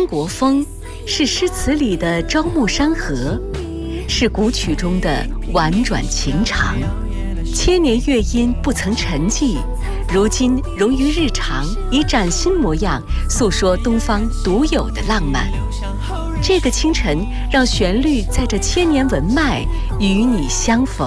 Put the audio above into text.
国风，是诗词里的朝暮山河，是古曲中的婉转情长。千年乐音不曾沉寂，如今融于日常，以崭新模样诉说东方独有的浪漫。这个清晨，让旋律在这千年文脉与你相逢。